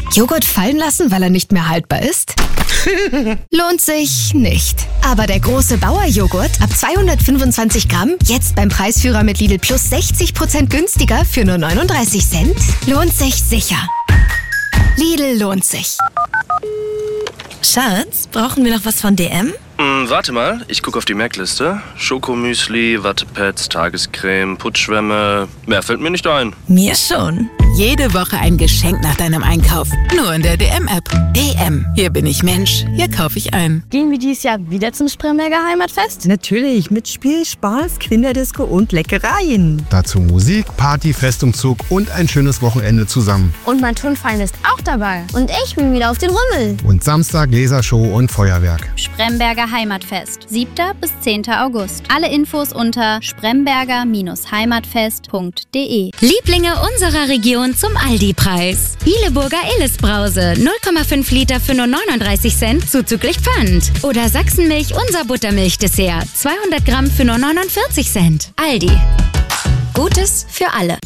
Joghurt fallen lassen, weil er nicht mehr haltbar ist? Lohnt sich nicht. Aber der große Bauer-Joghurt ab 225 Gramm, jetzt beim Preisführer mit Lidl Plus 60% günstiger für nur 39 Cent? Lohnt sich sicher. Lidl lohnt sich. Schatz, brauchen wir noch was von DM? Warte mal, ich gucke auf die Merkliste. Schokomüsli, Wattepads, Tagescreme, Putzschwämme. Mehr fällt mir nicht ein. Mir schon. Jede Woche ein Geschenk nach deinem Einkauf. Nur in der DM-App. DM. Hier bin ich Mensch. Hier kaufe ich ein. Gehen wir dieses Jahr wieder zum Spremberger Heimatfest? Natürlich, mit Spiel, Spaß, Kinderdisco und Leckereien. Dazu Musik, Party, Festumzug und ein schönes Wochenende zusammen. Und mein Turnverein ist auch dabei. Und ich bin wieder auf den Rummel. Und Samstag Lasershow und Feuerwerk. Spremberger Heimatfest, 7. bis 10. August. Alle Infos unter spremberger-heimatfest.de. Lieblinge unserer Region zum Aldi-Preis. Hileburger Illes-Brause, 0,5 Liter für nur 39 Cent, zuzüglich Pfand. Oder Sachsenmilch, unser Buttermilch-Dessert, 200 Gramm für nur 49 Cent. Aldi. Gutes für alle.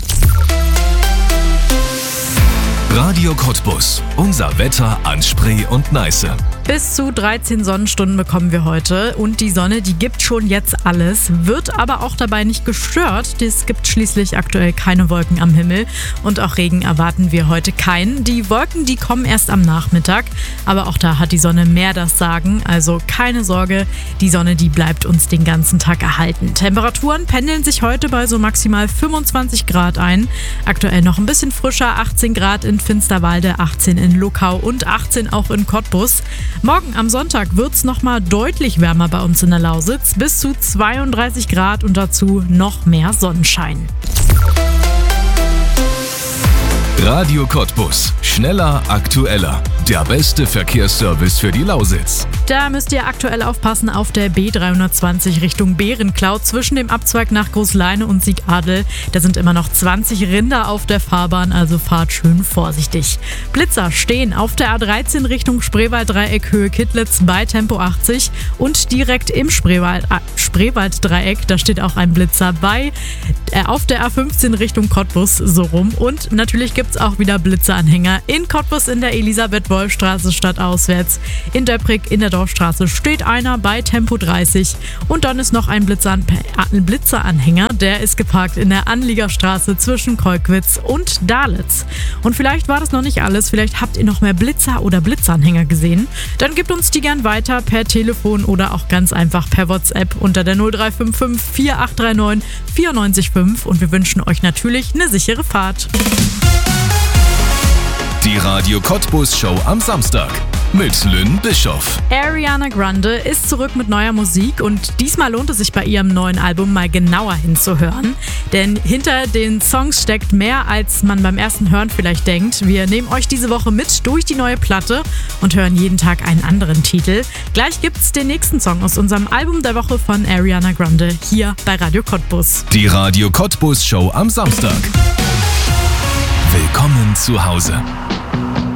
Radio Cottbus. Unser Wetter an Spree und Neiße. Bis zu 13 Sonnenstunden bekommen wir heute und die Sonne, die gibt schon jetzt alles, wird aber auch dabei nicht gestört. Es gibt schließlich aktuell keine Wolken am Himmel und auch Regen erwarten wir heute keinen. Die Wolken, die kommen erst am Nachmittag, aber auch da hat die Sonne mehr das Sagen, also keine Sorge, die Sonne, die bleibt uns den ganzen Tag erhalten. Temperaturen pendeln sich heute bei so maximal 25 Grad ein, aktuell noch ein bisschen frischer, 18 Grad in Finsterwalde, 18 in Luckau und 18 auch in Cottbus. Morgen am Sonntag wird es nochmal deutlich wärmer bei uns in der Lausitz, bis zu 32 Grad und dazu noch mehr Sonnenschein. Radio Cottbus. Schneller, aktueller. Der beste Verkehrsservice für die Lausitz. Da müsst ihr aktuell aufpassen auf der B320 Richtung Bärenklau zwischen dem Abzweig nach Großleine und Siegadel. Da sind immer noch 20 Rinder auf der Fahrbahn, also fahrt schön vorsichtig. Blitzer stehen auf der A13 Richtung Spreewalddreieck Höhe Kittlitz bei Tempo 80 und direkt im Spreewalddreieck, da steht auch ein Blitzer bei, auf der A15 Richtung Cottbus so rum. Und natürlich gibt es auch wieder Blitzeranhänger in Cottbus in der Elisabeth-Wolf-Straße stadtauswärts. In Döprig in der Dorfstraße steht einer bei Tempo 30 und dann ist noch ein Blitzeranhänger, der ist geparkt in der Anliegerstraße zwischen Kolkwitz und Dalitz. Und vielleicht war das noch nicht alles, vielleicht habt ihr noch mehr Blitzer oder Blitzanhänger gesehen. Dann gebt uns die gern weiter per Telefon oder auch ganz einfach per WhatsApp unter der 0355 4839 945 und wir wünschen euch natürlich eine sichere Fahrt. Die Radio Cottbus Show am Samstag mit Lynn Bischoff. Ariana Grande ist zurück mit neuer Musik und diesmal lohnt es sich bei ihrem neuen Album mal genauer hinzuhören. Denn hinter den Songs steckt mehr, als man beim ersten Hören vielleicht denkt. Wir nehmen euch diese Woche mit durch die neue Platte und hören jeden Tag einen anderen Titel. Gleich gibt's den nächsten Song aus unserem Album der Woche von Ariana Grande hier bei Radio Cottbus. Die Radio Cottbus Show am Samstag. Willkommen zu Hause.